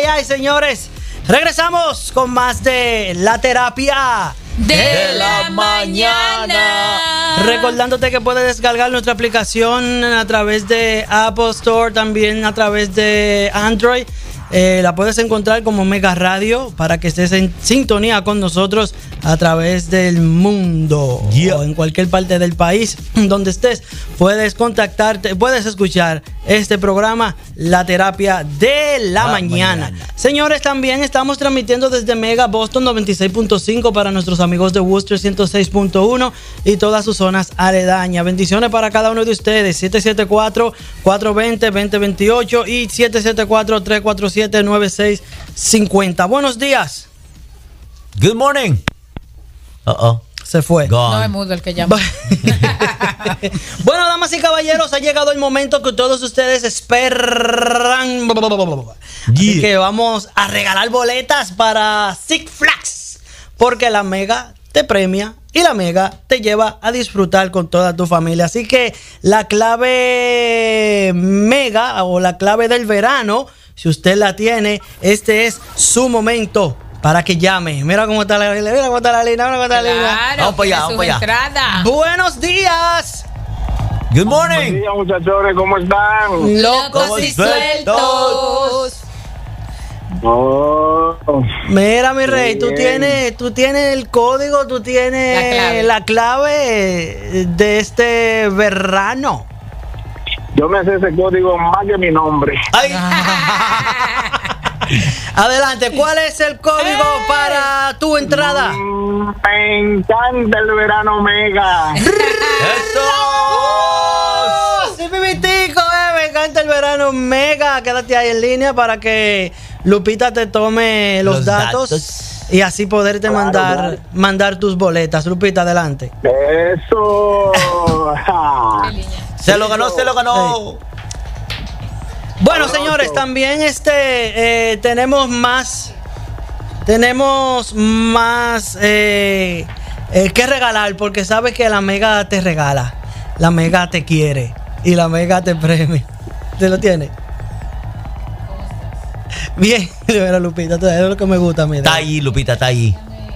ay, señores. Regresamos con más de La Terapia de la Mañana. Recordándote que puedes descargar nuestra aplicación a través de Apple Store, también a través de Android. La puedes encontrar como Mega Radio para que estés en sintonía con nosotros a través del mundo o en cualquier parte del país donde estés. Puedes contactarte, puedes escuchar este programa La Terapia de la Mañana. Señores, también estamos transmitiendo desde Mega Boston 96.5 para nuestros amigos de Worcester 106.1 y todas sus zonas aledañas. Bendiciones para cada uno de ustedes. 774-420-2028 y 774-347-9650. Buenos días. Good morning. Se fue. Gone. No es mudo el que llama. Bueno, damas y caballeros, ha llegado el momento que todos ustedes esperan. Así que vamos a regalar boletas para Six Flags, porque la Mega te premia y la Mega te lleva a disfrutar con toda tu familia. Así que la clave Mega o la clave del verano, si usted la tiene, este es su momento para que llame. Mira cómo está la línea, mira cómo está la línea, mira cómo está la línea. Vamos para allá, vamos para allá. Buenos días. Good morning. Buenos días, muchachones, ¿cómo están? Locos y sueltos. Oh, Mira, mi rey, tú tienes el código, tú tienes la clave de este verano. Yo me sé ese código más que mi nombre. Ay. Adelante, ¿cuál es el código para tu entrada? Me encanta el verano Mega. ¡Eso! ¡Sí, pibitico! Me encanta el verano Mega. Quédate ahí en línea para que Lupita te tome los datos y así poderte mandar tus boletas. Lupita, adelante. Eso. Se lo ganó. Sí. Bueno, señores, también tenemos más que regalar, porque sabes que la Mega te regala, la Mega te quiere y la Mega te premia. ¿Te lo tiene? Bien, mira, Lupita, es lo que me gusta a mí. Está ahí, Lupita, está ahí.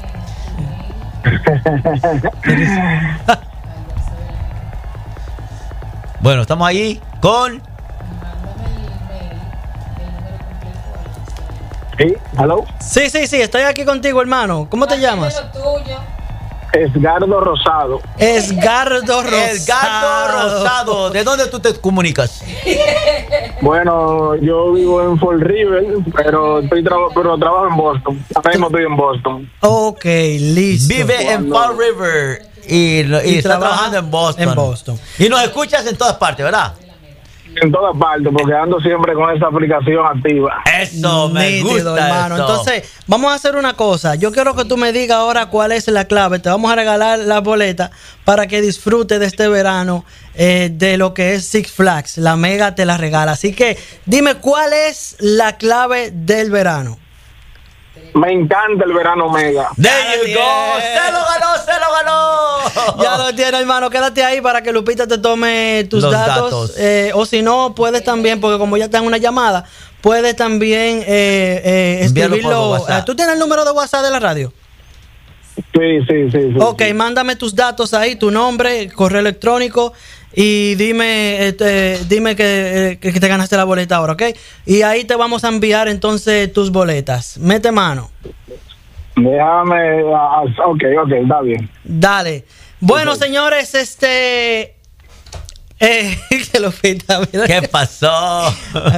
Bueno, estamos ahí con... ¿Sí? ¿Hello? Sí, estoy aquí contigo, hermano. ¿Cómo te llamas? Edgardo Rosado. Edgardo Rosado. ¿De dónde tú te comunicas? Bueno, yo vivo en Fall River, pero trabajo en Boston. Ahora mismo estoy en Boston. Ok, listo. Vive en Fall River y está trabajando en Boston. Y nos escuchas en todas partes, ¿verdad? En todas partes, porque ando siempre con esa aplicación activa. Eso me gusta, hermano. eso. Entonces, vamos a hacer una cosa. Yo quiero que tú me digas ahora cuál es la clave. Te vamos a regalar la boleta para que disfrutes de este verano de lo que es Six Flags. La Mega te la regala. Así que dime cuál es la clave del verano. Me encanta el verano Mega. There you go. Se lo ganó. Ya lo tiene, hermano. Quédate ahí para que Lupita te tome tus datos. O si no, puedes también, porque como ya está en una llamada, puedes también escribirlo. ¿Tú tienes el número de WhatsApp de la radio? Sí. Ok, mándame tus datos ahí, tu nombre, correo electrónico y dime que te ganaste la boleta ahora, ¿ok? Y ahí te vamos a enviar entonces tus boletas. Mete mano. Déjame. Ok, está bien. Dale. Bueno, señores, ¿qué pasó?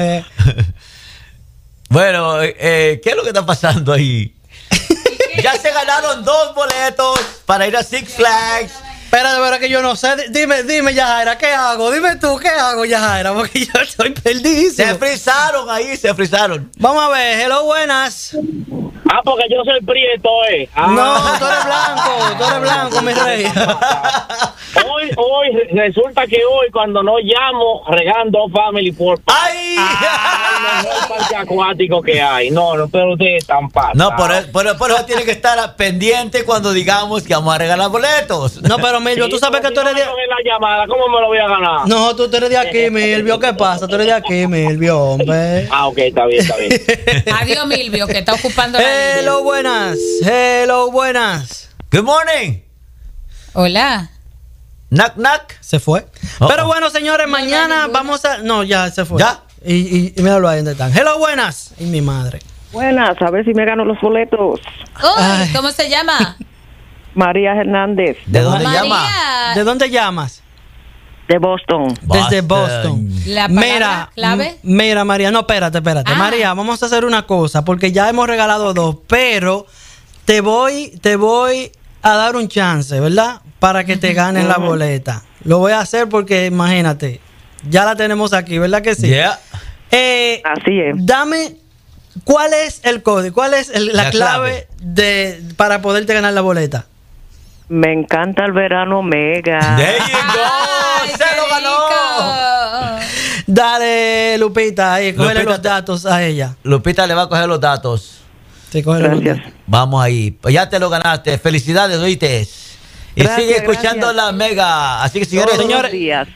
Bueno, ¿qué es lo que está pasando ahí? Ya se ganaron 2 boletos para ir a Six Flags. Espera, que yo no sé. Dime, Yajaira, ¿qué hago? Dime tú, ¿qué hago, Yajaira? Porque yo estoy perdidísimo. Se frizaron ahí. Vamos a ver, hello, buenas. Porque yo soy prieto, No, tú eres blanco, mi rey. Hoy, resulta que hoy cuando no llamo, regando Family por... ¡Ay! Mejor parque acuáticos que hay. No, pero ustedes están pasados. No, por eso tiene que estar pendiente cuando digamos que vamos a regalar boletos. No, pero Milvio, tú sabes que tú eres de... la llamada, ¿cómo me lo voy a ganar? No, tú eres de aquí, Milvio. ¿Qué pasa? Tú eres de aquí, Milvio, hombre. Ok, está bien. Adiós, Milvio, que está ocupando la línea. Hello, buenas. Hello, buenas. Good morning. Hola. Knock, knock. Se fue. Uh-oh. Pero bueno, señores, mañana vamos a... No, ya se fue. ¿Ya? Y míralo ahí donde están. Hello, buenas. Y mi madre. Buenas, a ver si me gano los boletos. Ay, ¿cómo se llama? María Hernández, ¿De dónde María. llama? ¿De dónde llamas? de Boston. Desde Boston. La palabra clave. Mira, María, no, espérate. Ah. María, vamos a hacer una cosa, porque ya hemos regalado 2, pero te voy a dar un chance, ¿verdad? Para que te ganes la boleta. Lo voy a hacer porque, imagínate, ya la tenemos aquí, ¿verdad que sí? Yeah. Así es. Dame, ¿cuál es el código? ¿Cuál es la clave para poderte ganar la boleta? Me encanta el verano mega. There you go. Ay, Se qué lo ganó. rico. Dale, Lupita, ahí, cógele Lupita, los datos a ella. Lupita le va a coger los datos. Sí, cógele los Gracias. datos. Vamos ahí. Pues ya te lo ganaste. Felicidades, oíste. Y Gracias, sigue escuchando gracias. la mega. Así que, señores, Todos los señores. días.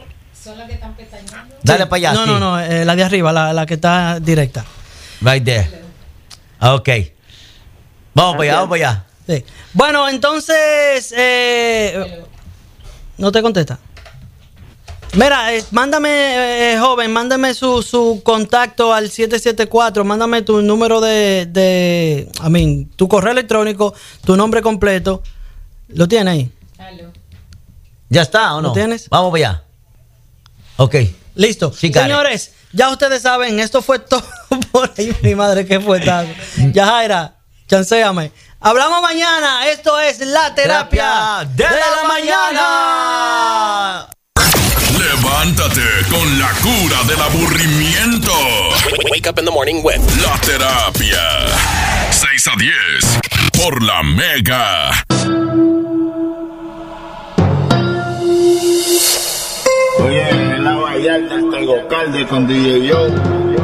dale para allá. No, sí. la de arriba, la que está directa. Right there. Ok. Vamos para allá. Sí. Bueno, entonces, no te contesta. Mira, mándame, joven, mándame su contacto al 774, mándame tu número tu correo electrónico, tu nombre completo. ¿Lo tiene ahí? ¿Ya está o no? ¿Lo tienes? Vamos para allá. Ok. Listo. Sí, Karen. Señores, ya ustedes saben, esto fue todo por ahí, mi madre, que fue tal. Ya, Jaira, chanceame. Hablamos mañana. Esto es La Terapia de la mañana. Levántate con la cura del aburrimiento. Wake up in the morning with La Terapia. 6 a 10 por la Mega. Oye, en la Vallarta está el Gocalde con DJ Joe.